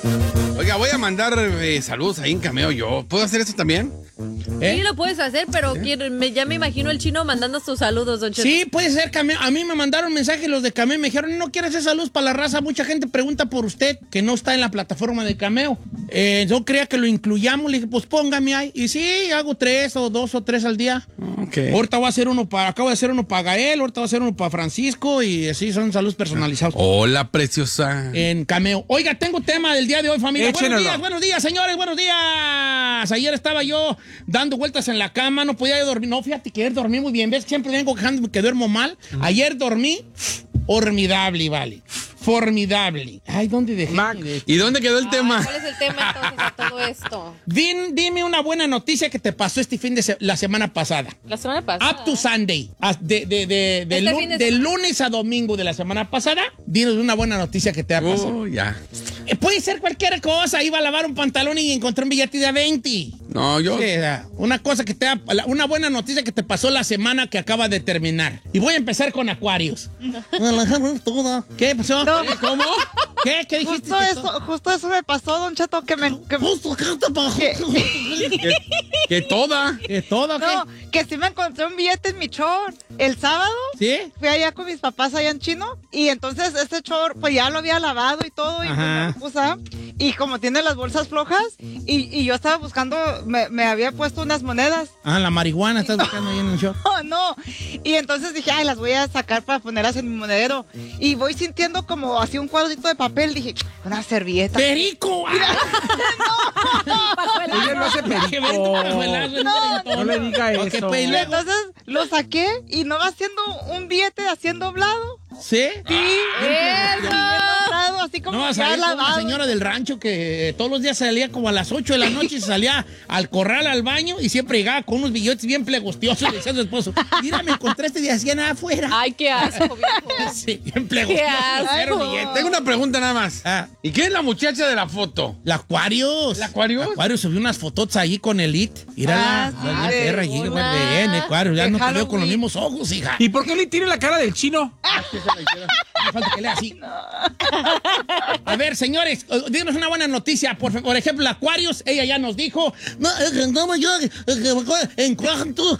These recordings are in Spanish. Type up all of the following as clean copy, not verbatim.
Oiga, voy a mandar saludos ahí en Cameo yo. ¿Puedo hacer eso también? Sí, lo puedes hacer, pero ya me imagino el chino mandando sus saludos, don Cheto. Sí, puede ser Cameo. A mí me mandaron mensajes los de Cameo y me dijeron, no quiero hacer saludos para la raza. Mucha gente pregunta por usted, que no está en la plataforma de Cameo. Yo creía que lo incluyamos. Le dije, pues póngame ahí. Y sí, hago 2 o 3 al día. Okay. Ahorita voy a hacer acabo de hacer uno para Gael, ahorita voy a hacer uno para Francisco y así son saludos personalizados. Hola, preciosa. En Cameo. Oiga, tengo tema del día de hoy, familia. Échenelo. Buenos días, señores, buenos días. Ayer estaba yo dando vueltas en la cama, no podía dormir. No, fíjate que ayer dormí muy bien. ¿Ves que siempre vengo quejándome que duermo mal? Ayer dormí formidable, vale. Formidable. Ay, ¿dónde dejé? ¿Y dónde quedó el tema? ¿Cuál es el tema entonces de todo esto? Dime una buena noticia que te pasó este fin de la semana pasada. La semana pasada. Up to Sunday. De fin de lunes a domingo de la semana pasada, dinos una buena noticia que te ha pasado. Ya. Puede ser cualquier cosa. Iba a lavar un pantalón y encontré un billete de 20. No, yo... Sí, una cosa que una buena noticia que te pasó la semana que acaba de terminar. Y voy a empezar con Aquarius. ¿Qué pasó? No. ¿Cómo? ¿Qué dijiste? Justo eso me pasó, don Cheto, que Justo, ¿qué te pasó? Que toda. ¿Qué todo? No, que sí me encontré un billete en mi short. El sábado ¿Sí? fui allá con mis papás allá en Chino y entonces ese short pues ya lo había lavado y todo y pues, me lo puse, y como tiene las bolsas flojas y yo estaba buscando, me había puesto unas monedas. La marihuana estás buscando ahí en el show. No, y entonces dije, ay, las voy a sacar para ponerlas en mi monedero y voy sintiendo como así un cuadrito de papel, dije, una servilleta. ¡Perico! Ella no hace perico. No le diga eso. Pues, Y luego, entonces lo saqué y no va siendo un billete así doblado. ¿sí? Doblado, así como No, ya salía como una lavado. señora del rancho que todos los días salía como a las 8 de la noche y salía al corral, al baño y siempre llegaba con unos billetes bien plegostiosos y decía a su esposo, mira, me encontré este día hacía nada afuera. Ay, qué asco, viejo. Sí, bien plegostioso. Qué asco. Era un billete. Tengo una pregunta nada más. ¿Y quién es la muchacha de la foto? La Aquarius. ¿La Aquarius? Aquarius subió unas fotos ahí con Elite. Mírala. Sí, Bien de perra allí, una- bien, Aquarius. Ya de no te veo con los Halloween. mismos ojos, hija. ¿Y por qué le tiene la cara del chino? Me falta que lea así. A ver, señores, dinos una buena noticia. Por ejemplo, Aquarius, ella ya nos dijo. No, yo en cuanto.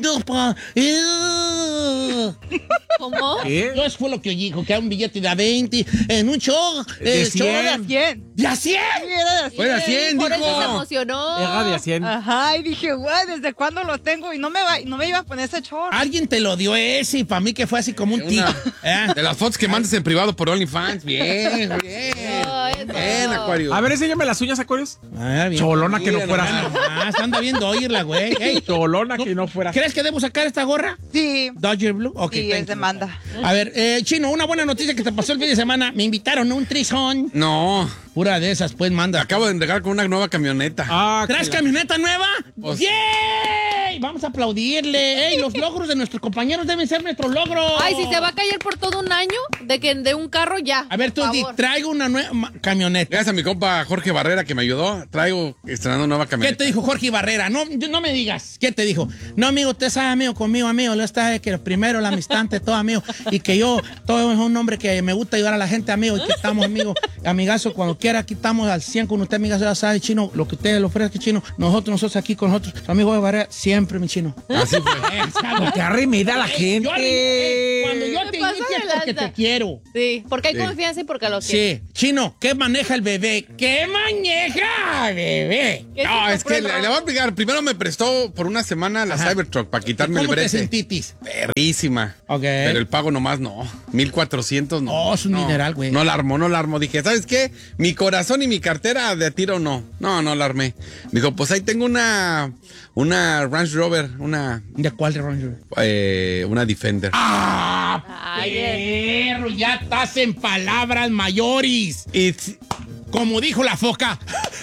¿Cómo? ¿Qué? Yo eso fue lo que dijo, que era un billete de a 20 en un show. De show 100. 100. ¿De a 100? Fuera 100, Por eso se dijo. emocionó. Era de 100. Ajá, y dije, güey, ¿desde cuándo lo tengo? Y no me iba a poner ese short. Alguien te lo dio ese y para mí que fue así como un tic. De las fotos que mandas en privado por OnlyFans. Bien, bien. No, eso Bien, no. Acuario. A ver, enséñame las uñas, Aquarius. Bien. Cholona que no Mira fuera. Ah, anda viendo oírla, güey. Ey, Cholona que no fuera. ¿crees que debo sacar esta gorra? Sí. Dodger Blue. Ok, Sí, thank es you. demanda. A ver, Chino, una buena noticia que te pasó el fin de semana. Me invitaron a un trizón. No, Pura de esas, pues manda. acabo de entregar con una nueva camioneta. ¿Traes camioneta nueva? Pues- ¡Yay! Vamos a aplaudirle. Ey, los logros de nuestros compañeros deben ser nuestros logros. Ay, si se va a caer por todo un año de un carro, ya. A ver, tú por di, favor. traigo una nueva camioneta. Gracias a mi compa Jorge Barrera que me ayudó. Traigo estrenando nueva ¿Qué camioneta. te dijo Jorge Barrera? No me digas. ¿Qué te dijo? No, amigo, usted sabe, amigo, conmigo, amigo. Lo está que primero la amistad ante todo, amigo. Y que yo, todo es un hombre que me gusta ayudar a la gente, amigo. Y que estamos, amigos, amigazo, cuando quiera, aquí estamos al 100 con usted, amigazo. Ya sabe, Chino, lo que usted le ofrezca, Chino. Nosotros aquí con nosotros. Su amigo de Barrera, siempre, mi Chino. Así fue. Qué arremeda la gente. Cuando yo te pasa invite es de porque lanza. te quiero. Sí, porque hay Sí. confianza y porque lo quiere. Sí. Chino, ¿qué maneja el bebé? ¿Qué maneja, bebé? ¿Qué No, se es que compró? le voy a explicar. Primero me prestó por una semana la Ajá. Cybertruck para quitarme el ¿Cómo te brete. sentitis? Perrísima. Ok. Pero el pago nomás no. 1,400 no. Oh, es un dineral, güey. No la armó. Dije, ¿sabes qué? Mi corazón y mi cartera de tiro no. No la armé. Dijo, pues ahí tengo una Range Rover, ¿De cuál de Ranger? una Defender. ¡Ah! Ay, Perro, ya estás en palabras mayores. Y Como dijo la foca.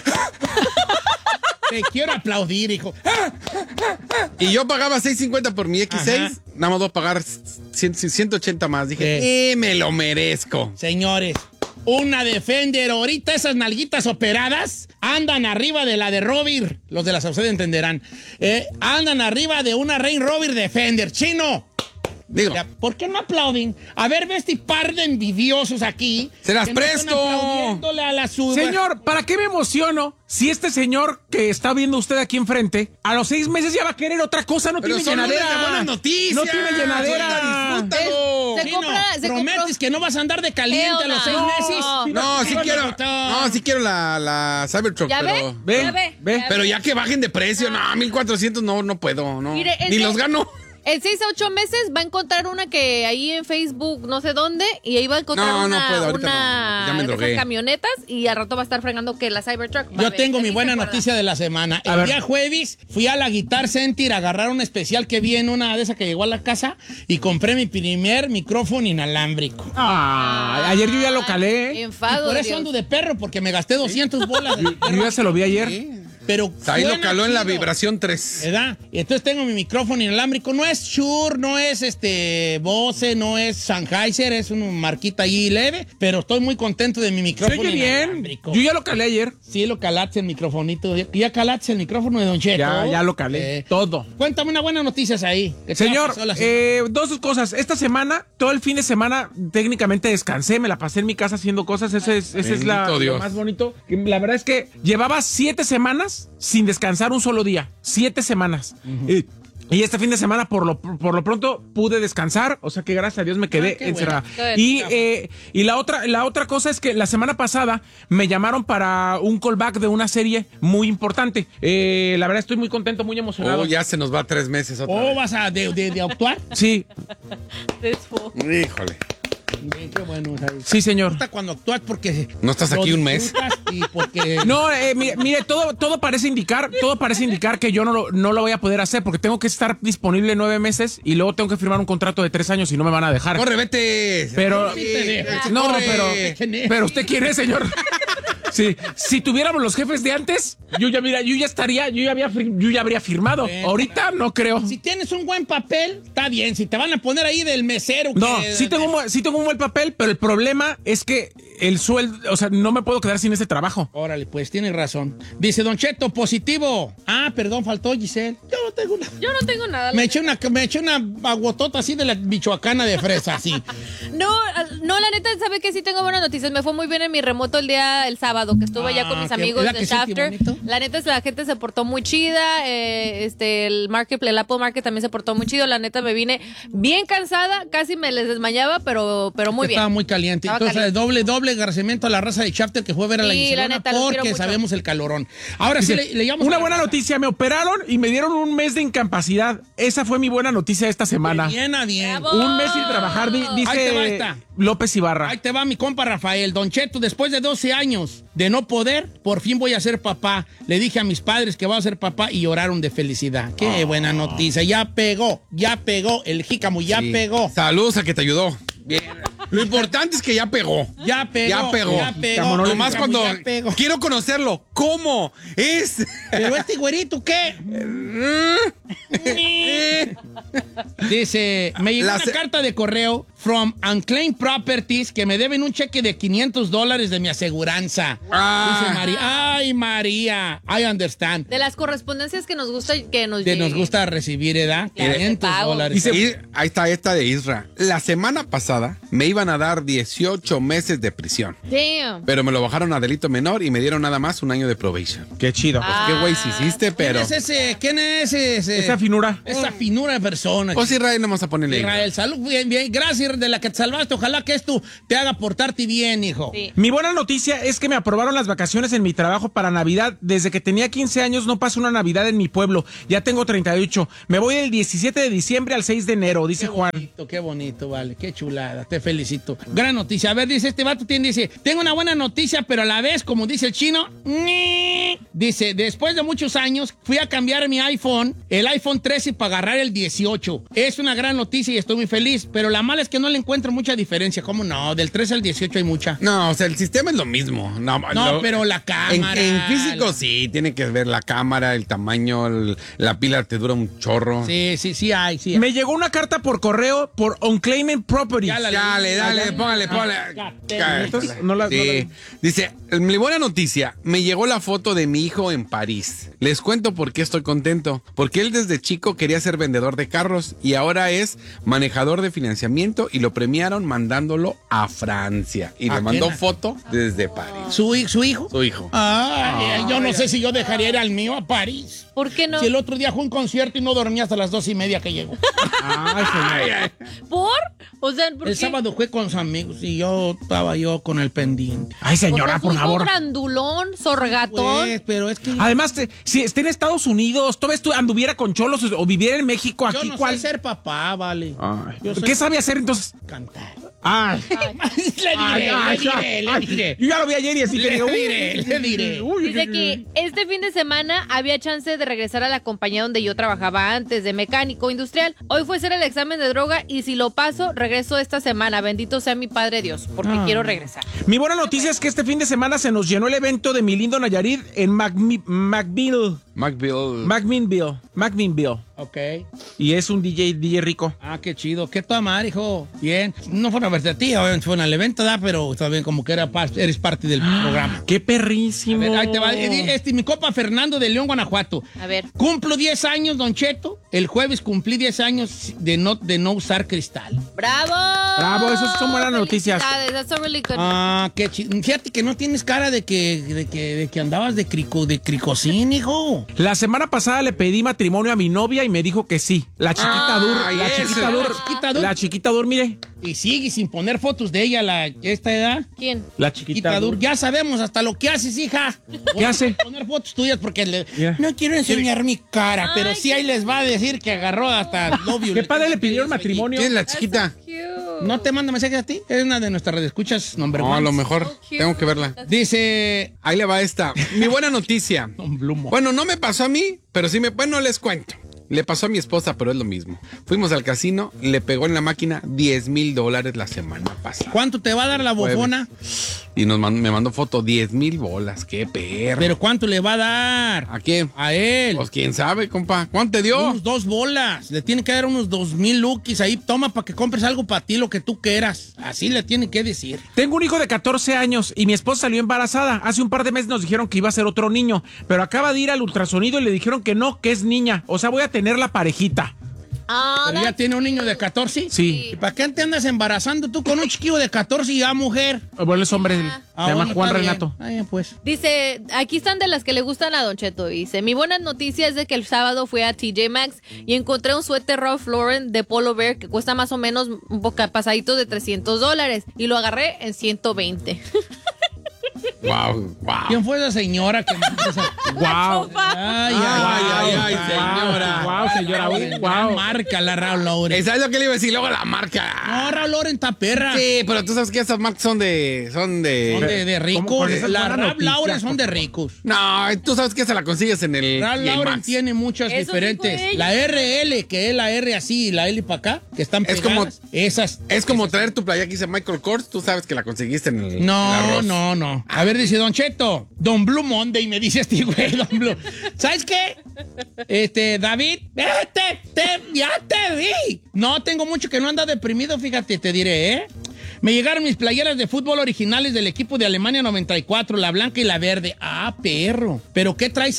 Te quiero aplaudir, hijo. yo pagaba 650 por mi X6. Ajá. Nada más voy a pagar 180 más. Dije, me lo merezco. Señores, una Defender. Ahorita esas nalguitas operadas andan arriba de la de Rover. Los de la Sauceda entenderán. Andan arriba de una Range Rover Defender. Chino, Digo. Ya, ¿por qué no aplauden? A ver, ve este par de envidiosos aquí. ¡Se las que no están presto! aplaudiéndole a la suba. Señor, ¿para qué me emociono si este señor que está viendo usted aquí enfrente, a los 6 meses ya va a querer otra cosa? No Pero tiene son llenadera. lunes de buenas noticias. No tiene llenadera. Ahorita disfrútalo. Se Chino, compra- prometes que no vas a andar de caliente a los 6 No. meses. No, sí quiero. No, sí quiero la Cybertruck, ¿Ya pero. ve? Ve, ¿Ya ve? ve. ¿Ya Pero ve? ya que bajen de precio, no, 1400 no puedo, no. Mire, Ni los gano. En 6 a 8 meses va a encontrar una que ahí en Facebook, no sé dónde, y ahí va a encontrar No, no una, puedo, ahorita una no, ya me de drogué. esas camionetas y al rato va a estar fregando que la Cybertruck. Va a Yo ver, tengo de mi mí buena se acuerda. noticia de la semana. A El ver. día jueves fui a la Guitar Center a agarrar un especial que vi en una de esas que llegó a la casa y compré mi primer micrófono inalámbrico. Ayer yo ya lo calé. Y Enfado. por eso Dios. ando de perro, porque me gasté 200 bolas. Yo ya se lo vi ayer. Pero Ahí lo suena caló en la chido, vibración 3. ¿verdad? Y entonces tengo mi micrófono inalámbrico. No es Shure, no es Bose, no es Sennheiser, es una marquita ahí leve, pero estoy muy contento de mi Se micrófono oye bien. inalámbrico. Yo ya lo calé ayer. Sí, lo calaste el microfonito. ¿Ya calaste el micrófono de Don Cheto? Ya lo calé. Todo. Cuéntame una buena noticias ahí. ¿Qué te Señor, pasó la semana? dos cosas. Esta semana, todo el fin de semana, técnicamente descansé, me la pasé en mi casa haciendo cosas. Ese es Bendito lo Dios. más bonito. La verdad es que llevaba 7 semanas sin descansar un solo día. 7 semanas. Y este fin de semana, por lo pronto, pude descansar. O sea que gracias a Dios me quedé qué encerrada. bueno. Y la otra cosa es que la semana pasada me llamaron para un callback de una serie muy importante. La verdad estoy muy contento, muy emocionado. Oh, ya se nos va 3 meses otra ¿O vez. vas a de actuar? Sí, Híjole. Bien, qué bueno. o sea, sí, señor. gusta cuando actúas porque... ¿No estás lo aquí un mes? disfrutas Y porque... No, mire, todo parece indicar que yo no lo voy a poder hacer porque tengo que estar disponible 9 meses y luego tengo que firmar un contrato de 3 años y no me van a dejar. ¡Corre, vete! Pero, Sí te dejo. no, Corre. pero usted quién es, señor. Sí, si tuviéramos los jefes de antes, yo ya habría firmado. Bueno. Ahorita no creo. Si tienes un buen papel, está bien. Si te van a poner ahí del mesero... No, que- sí tengo un buen papel, pero el problema es que el sueldo, o sea, no me puedo quedar sin ese trabajo. Órale, pues, tienes razón. Dice Don Cheto, positivo. Ah, perdón, faltó Giselle. Yo no tengo nada. Yo no tengo nada. Me eché una aguotota así de la michoacana de fresa, así. No, la neta, ¿sabe que sí tengo buenas noticias? Me fue muy bien en mi remoto el sábado, que estuve allá con mis qué- amigos ¿verdad de que sí, qué Shafter. bonito? La neta, la gente se portó muy chida. El Apple Market también se portó muy chido. La neta, me vine bien cansada, casi me les desmayaba, pero muy bien. Estaba muy caliente. Estaba Entonces, caliente. doble agradecimiento a la raza de Chapter que fue a ver a la Sí, Giselona la neta, los quiero porque mucho. sabemos el calorón. Ahora sí, le llamamos Una a la buena raza. noticia, me operaron y me dieron un mes de incapacidad. Esa fue mi buena noticia esta semana. Bien a bien. Bravo. Un mes sin trabajar, Ahí te va dice esta. López Ibarra. Ahí te va mi compa Rafael. Don Cheto, después de 12 años de no poder, por fin voy a ser papá. Le dije a mis padres que voy a ser papá y lloraron de felicidad. Qué buena noticia. Ya pegó el jícamo, ya Sí. pegó. Saludos a que te ayudó. Bien. Lo importante es que ya pegó. Ya pegó. Ya pegó. Ya pegó. Jícamo, no le Nomás Jícamo, cuando ya pegó. quiero conocerlo. ¿Cómo? Es. Pero este güerito, ¿qué? Dice, me llegó La una se- carta de correo from Unclaimed Properties que me deben un cheque de $500 de mi aseguranza. Ah. Dice María. Ay, María. I understand. De las correspondencias que nos gusta que nos Que llegue. nos gusta recibir, ¿verdad? Claro, $500. Dice, y ahí está esta de Isra. La semana pasada me iban a dar 18 meses de prisión. Damn. Pero me lo bajaron a delito menor y me dieron nada más un año de probation. Qué chido. Ah. Qué güey si hiciste, pero. ¿Quién es ese? ¿Quién es ese? Esa finura. Esa finura de persona. Pues Israel, no vamos a ponerle. Israel, salud, bien, bien. Gracias de la que te salvaste. Ojalá que esto te haga portarte bien, hijo. Sí. Mi buena noticia es que me aprobaron las vacaciones en mi trabajo para Navidad. Desde que tenía 15 años no paso una Navidad en mi pueblo. Ya tengo 38. Me voy del 17 de diciembre al 6 de enero, dice Juan. Qué bonito, vale, qué chulada, te felicito. Gran noticia. A ver, dice este vato, dice, tengo una buena noticia, pero a la vez, como dice el chino, dice, después de muchos años, fui a cambiar mi iPhone, el iPhone 13 para agarrar el 18. Es una gran noticia y estoy muy feliz, pero la mala es que no no le encuentro mucha diferencia. ¿Cómo no? Del 13 al 18 hay mucha. No, o sea, el sistema es lo mismo. No, pero la cámara. En físico sí, tiene que ver la cámara, el tamaño, la pila te dura un chorro. Sí hay. Me llegó una carta por correo por Unclaimed Properties. Dale, póngale. Entonces, no la vi. Dice, mi buena noticia, me llegó la foto de mi hijo en París. Les cuento por qué estoy contento. Porque él desde chico quería ser vendedor de carros y ahora es manejador de financiamiento y lo premiaron mandándolo a Francia. Y le mandó foto desde París. ¿Su hijo? Su hijo. Yo no sé si yo dejaría ir al mío a París. ¿Por qué no? Si el otro día fue un concierto y no dormía hasta las 2:30 que llegó. ¿Por? O sea, ¿por El qué? sábado fue con sus amigos y estaba con el pendiente. Ay, señora, O sea, por su hijo favor. grandulón, sorgatón. Pues, pero es que Además, si está en Estados Unidos, ¿tú ves tú anduviera con cholos o viviera en México yo aquí? no ¿Cuál? sé ser papá, vale. Yo sé ¿Qué sabe hacer entonces? cantar. Ay. Le diré. Yo ya lo vi ayer y así que digo, Le diré. Dice que este fin de semana había chance de regresar a la compañía donde yo trabajaba antes, de mecánico industrial. Hoy fue a hacer el examen de droga y si lo paso, regreso esta semana. Bendito sea mi Padre Dios, porque quiero regresar. Mi buena noticia es que este fin de semana se nos llenó el evento de mi lindo Nayarit en McMinnville. Ok. Y es un DJ rico. Qué chido. Qué toda madre, hijo. Bien. No fue una verte a ti, obviamente fue en el evento, ¿da? Pero también como que eres parte del programa. ¡Qué perrísimo! A ver, ahí te va. Mi compa Fernando de León, Guanajuato. A ver. Cumplo 10 años, Don Cheto. El jueves cumplí 10 años de no usar cristal. ¡Bravo! Bravo, esas son buenas noticias. Felicidades, that's a really good. Qué chido. Fíjate que no tienes cara de que andabas de cricocín, hijo. La semana pasada le pedí matrimonio a mi novia y me dijo que sí. La chiquita La chiquita Dur, mire. Y sigue sin poner fotos de ella a esta edad. ¿Quién? La chiquita Dur. Ya sabemos hasta lo que haces, hija. ¿Qué hace? Poner fotos tuyas porque Yeah. no quiero enseñar mi cara, pero Ay, sí ahí les va a decir que agarró hasta novio. ¿Qué padre le pidieron matrimonio? ¿Quién es la chiquita? Cute. ¿No te manda mensaje a ti? Es una de nuestras radioescuchas, nombre No, a lo mejor. cute. Tengo que verla. Dice Ahí le va esta. Mi buena noticia. Don Blumo. Bueno, no me pasó a mí, pero sí bueno, les cuento. Le pasó a mi esposa, pero es lo mismo. Fuimos al casino, le pegó en la máquina $10,000 la semana pasada. ¿Cuánto te va a dar la bofona? Y me mandó foto, 10,000 bolas. ¡Qué perro! ¿Pero cuánto le va a dar? ¿A quién? A él. Pues quién sabe, compa. ¿Cuánto te dio? Unos 2 bolas. Le tiene que dar unos 2,000 lukis ahí. Toma para que compres algo para ti, lo que tú quieras. Así le tiene que decir. Tengo un hijo de 14 años y mi esposa salió embarazada. Hace un par de meses nos dijeron que iba a ser otro niño, pero acaba de ir al ultrasonido y le dijeron que no, que es niña. O sea, voy a tener la parejita. ¿Pero ya tiene un niño de 14? Sí. ¿Y para qué te andas embarazando tú con un chiquillo de 14 y ya mujer? Bueno, es hombre, se llama bueno, Juan está bien. Renato. Pues. Dice, aquí están de las que le gustan a Don Cheto. Dice, mi buena noticia es de que el sábado fui a TJ Maxx y encontré un suéter Ralph Lauren de Polo Bear que cuesta más o menos un poco pasadito de $300 y lo agarré en 120. Wow. ¿Quién fue esa señora que me puso esa- Wow. Ay, señora. Wow, señora. Gran Wow. marca la Ralph Lauren. ¿Sabes lo que le iba a decir? Luego la marca. No, Ralph Lauren está perra. Sí, pero tú sabes que esas marcas son de... Son de ricos. ¿Cómo? Esa es La buena Ralph noticia, Lauren son por de favor. ricos. No, tú sabes que se la consigues en el... Ralph TJ Lauren Maxx. tiene muchas Eso diferentes. dijo ella. La RL, que es la R así y la L para acá, que están Es pegadas. como- Esas. Es como traer tu playa que dice Michael Kors, tú sabes que la conseguiste en el No, arroz. no. A ver, dice Don Cheto, Don Blue Monday, me dice este güey, Don Blue. ¿Sabes qué? David, ya te vi. No, tengo mucho que no anda deprimido, fíjate, te diré, ¿eh? Me llegaron mis playeras de fútbol originales del equipo de Alemania 94, la blanca y la verde. Ah, perro. ¿Pero qué traes,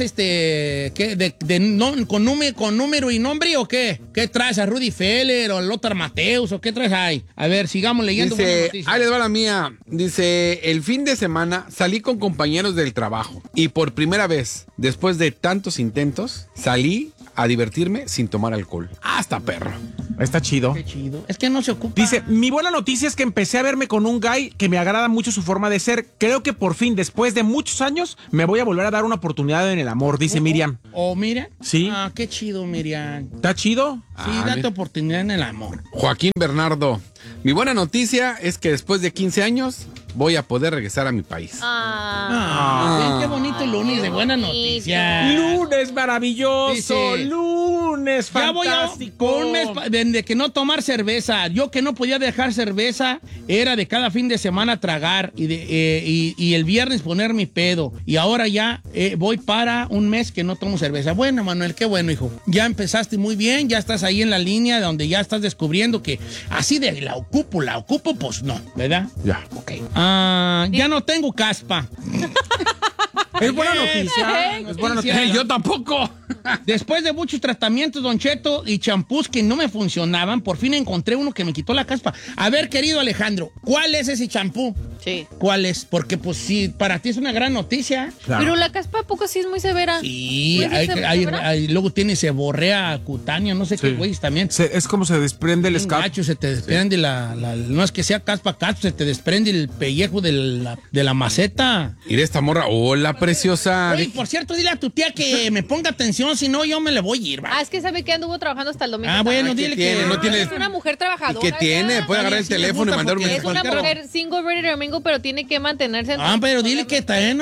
con número y nombre o qué? ¿Qué traes, a Rudy Feller o a Lothar Matthäus o qué traes ahí? A ver, sigamos leyendo buenas Dice, noticias. ahí les va la mía. Dice, el fin de semana salí con compañeros del trabajo y por primera vez, después de tantos intentos, salí a divertirme sin tomar alcohol. Hasta perro. Está chido. Qué chido. Es que no se ocupa. Dice, mi buena noticia es que empecé a verme con un guy que me agrada mucho su forma de ser. Creo que por fin, después de muchos años, me voy a volver a dar una oportunidad en el amor, dice Miriam. ¿O Miriam? Sí. Ah, qué chido, Miriam. ¿Está chido? Sí, date mira. oportunidad en el amor. Joaquín Bernardo. Mi buena noticia es que después de 15 años voy a poder regresar a mi país. Ven, qué bonito lunes de buena noticia. Lunes maravilloso, Dice, lunes ya voy fantástico. por un mes de que no tomar cerveza. Yo que no podía dejar cerveza, era de cada fin de semana tragar y el viernes poner mi pedo. Y ahora ya voy para un mes que no tomo cerveza. Bueno, Manuel, qué bueno, hijo. Ya empezaste muy bien, ya estás ahí en la línea donde ya estás descubriendo que así de la ocupo, pues no, ¿verdad? Ya. Ok. Ya no tengo caspa. Es buena noticia. Es buena noticia. Yo tampoco. Después de muchos tratamientos, Don Cheto, y champús que no me funcionaban, por fin encontré uno que me quitó la caspa. A ver, querido Alejandro, ¿cuál es ese champú? Sí. ¿Cuál es? Porque, pues, sí, para ti es una gran noticia. Claro. Pero la caspa, ¿a poco sí es muy severa? Sí, ¿Pues luego tiene seborrea cutánea, no sé qué güeyes también. Es como se desprende el Un escape. gacho, se te desprende no es que sea caspa, se te desprende el pellejo de la maceta. Mira esta morra. Hola, preciosa. Oye, por cierto, dile a tu tía que me ponga atención, si no, yo me le voy a ir, ¿va? Es que sabe que anduvo trabajando hasta el domingo. Bueno, ¿qué dile tiene? que... No tiene- Es una mujer trabajadora. ¿Y qué tiene? ya. Puede agarrar el Sí, le teléfono y gusta mandar un porque Es mensaje. una mujer single ready domingo, pero tiene que mantenerse. Pero dile que también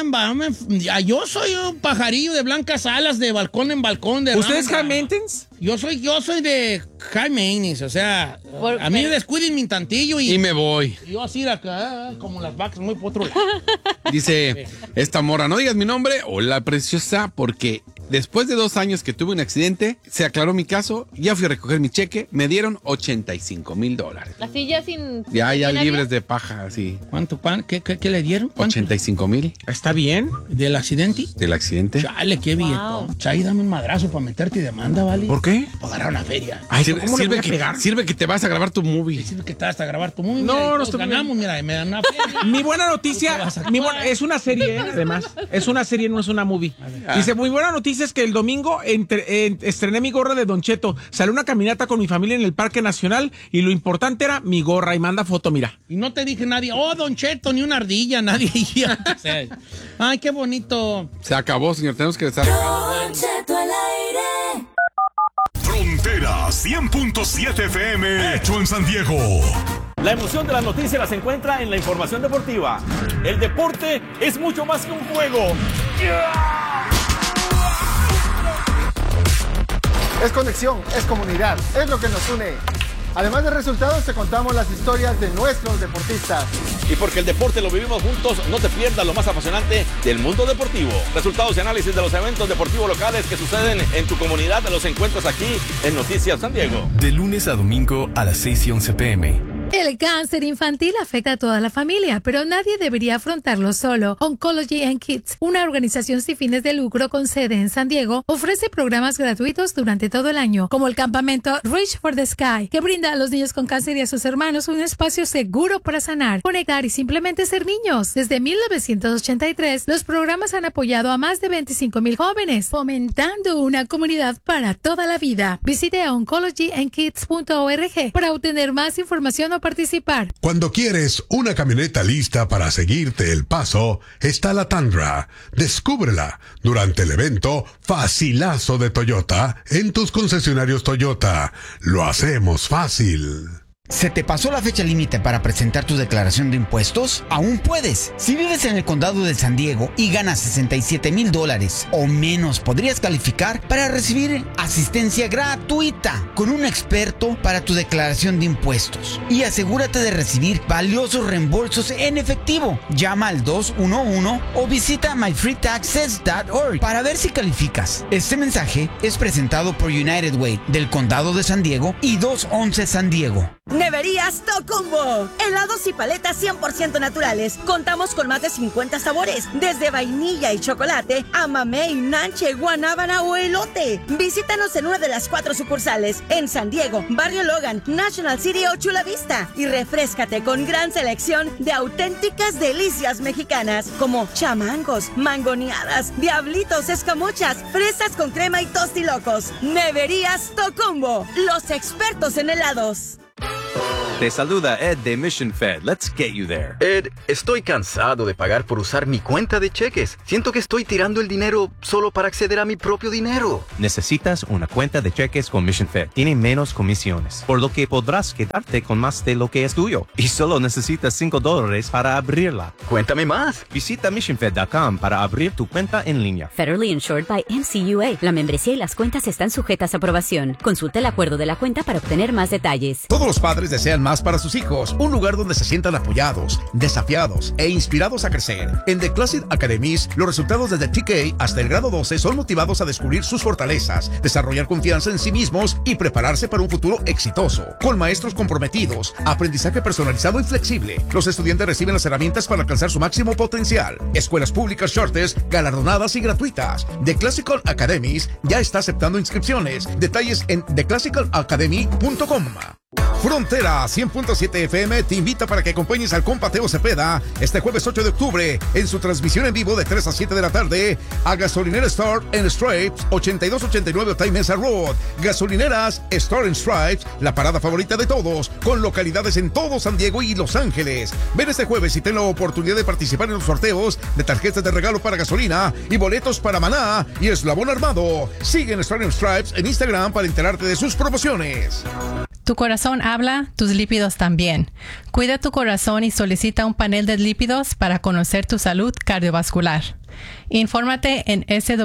yo soy un pajarillo de blancas alas de balcón en balcón. ¿Usted es high maintenance? Yo soy de high maintenance, o sea, Por- a mí me descuiden mi tantillo Y me voy. yo así de acá, como las vacas, muy por otro lado. Dice esta morra, no digas mi nombre. Hola, preciosa, porque después de 2 años que tuve un accidente, se aclaró mi caso, ya fui a recoger mi cheque, me dieron $85,000. Así ya sin. Ya ¿sin libres de paja, sí. ¿Cuánto? ¿Qué le dieron? ¿Cuánto? 85,000 ¿Está bien? ¿Del accidente? del accidente. Chale, qué billetón. Chay, dame un madrazo para meterte y demanda, ¿vale? ¿Por qué? Para agarrar una feria. Ay, Sirve, ¿cómo le voy sirve a que, pegar? sirve que te vas a grabar tu movie. Sirve que está hasta grabar tu movie. No, mira, y no todos estoy ganamos, mira, y me dan una feria. Mi buena noticia, ¿Tú qué vas a actuar? es una serie, además. Es una serie, no es una movie. Dice, muy buena noticia es que el domingo estrené mi gorra de Don Cheto. Salí una caminata con mi familia en el Parque Nacional y lo importante era mi gorra. Y manda foto, mira. Y no te dije nadie, Don Cheto, ni una ardilla, nadie. O sea, ay, qué bonito. Se acabó, señor. Tenemos que estar. Don Cheto al aire. Frontera 100.7 FM, hecho en San Diego. La emoción de las noticias las encuentra en la información deportiva. El deporte es mucho más que un juego. Es conexión, es comunidad, es lo que nos une. Además de resultados, te contamos las historias de nuestros deportistas. Y porque el deporte lo vivimos juntos, no te pierdas lo más apasionante del mundo deportivo. Resultados y análisis de los eventos deportivos locales que suceden en tu comunidad los encuentras aquí en Noticias San Diego. De lunes a domingo a las 6 y 11 p.m. El cáncer infantil afecta a toda la familia, pero nadie debería afrontarlo solo. Oncology and Kids, una organización sin fines de lucro con sede en San Diego, ofrece programas gratuitos durante todo el año, como el campamento Reach for the Sky, que brinda a los niños con cáncer y a sus hermanos un espacio seguro para sanar, conectar y simplemente ser niños. Desde 1983, los programas han apoyado a más de 25,000 jóvenes, fomentando una comunidad para toda la vida. Visite oncologyandkids.org para obtener más información o participar. Cuando quieres una camioneta lista para seguirte el paso, está la Tundra. Descúbrela durante el evento Facilazo de Toyota en tus concesionarios Toyota. Lo hacemos fácil. ¿Se te pasó la fecha límite para presentar tu declaración de impuestos? Aún puedes. Si vives en el condado de San Diego y ganas $67,000 o menos, podrías calificar para recibir asistencia gratuita con un experto para tu declaración de impuestos. Y asegúrate de recibir valiosos reembolsos en efectivo. Llama al 211 o visita myfreetaxes.org para ver si calificas. Este mensaje es presentado por United Way del condado de San Diego y 211 San Diego. Neverías Tocumbo. Helados y paletas 100% naturales. Contamos con más de 50 sabores, desde vainilla y chocolate a mamey, nanche, guanábana o elote. Visítanos en una de las 4 sucursales, en San Diego, Barrio Logan, National City o Chula Vista. Y refréscate con gran selección de auténticas delicias mexicanas, como chamangos, mangoneadas, diablitos, escamochas, fresas con crema y tostilocos. Neverías Tocumbo, los expertos en helados. Te saluda Ed de Mission Fed. Let's get you there. Ed, estoy cansado de pagar por usar mi cuenta de cheques. Siento que estoy tirando el dinero solo para acceder a mi propio dinero. Necesitas una cuenta de cheques con Mission Fed. Tiene menos comisiones, por lo que podrás quedarte con más de lo que es tuyo. Y solo necesitas $5 para abrirla. Cuéntame más. Visita missionfed.com para abrir tu cuenta en línea. Federally insured by NCUA. La membresía y las cuentas están sujetas a aprobación. Consulta el acuerdo de la cuenta para obtener más detalles. Todos los padres desean más para sus hijos, un lugar donde se sientan apoyados, desafiados e inspirados a crecer. En The Classic Academies, los resultados desde TK hasta el grado 12 son motivados a descubrir sus fortalezas, desarrollar confianza en sí mismos y prepararse para un futuro exitoso. Con maestros comprometidos, aprendizaje personalizado y flexible, los estudiantes reciben las herramientas para alcanzar su máximo potencial. Escuelas públicas Shortest, galardonadas y gratuitas. The Classical Academies ya está aceptando inscripciones. Detalles en theclassicalacademy.com. Frontera 100.7 FM te invita para que acompañes al compa Teo Cepeda este jueves 8 de octubre en su transmisión en vivo de 3 a 7 de la tarde a Gasolinera Star en Stripes 8289 Otay Mesa Road. Gasolineras Star en Stripes, la parada favorita de todos, con localidades en todo San Diego y Los Ángeles. Ven este jueves y ten la oportunidad de participar en los sorteos de tarjetas de regalo para gasolina y boletos para Maná y Eslabón Armado. Sigue en Star en Stripes en Instagram para enterarte de sus promociones. Tu corazón habla, tus lípidos también. Cuida tu corazón y solicita un panel de lípidos para conocer tu salud cardiovascular. Infórmate en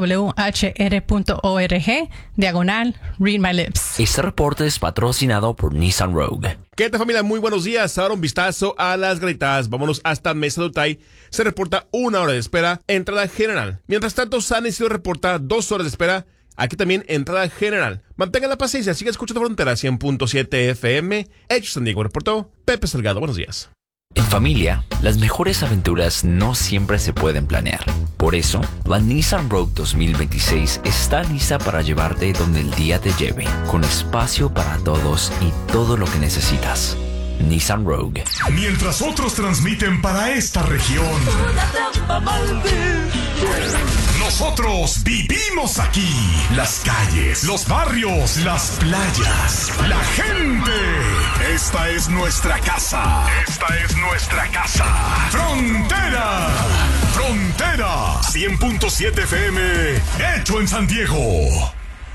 swhr.org/Read My Lips. Este reporte es patrocinado por Nissan Rogue. ¿Qué tal, familia? Muy buenos días. Ahora un vistazo a las granitas. Vámonos hasta Mesa de Otay. Se reporta 1 hora de espera, entrada general. Mientras tanto, San Isidro reporta 2 horas de espera. Aquí también entrada general. Mantengan la paciencia, siga escuchando Frontera 100.7 FM. Hecho San Diego, reportó Pepe Salgado. Buenos días. En familia, las mejores aventuras no siempre se pueden planear. Por eso, la Nissan Rogue 2026 está lista para llevarte donde el día te lleve, con espacio para todos y todo lo que necesitas. Nissan Rogue. Mientras otros transmiten para esta región, nosotros vivimos aquí. Las calles, los barrios, las playas, la gente. Esta es nuestra casa. Esta es nuestra casa. Frontera. Frontera 100.7 FM. Hecho en San Diego.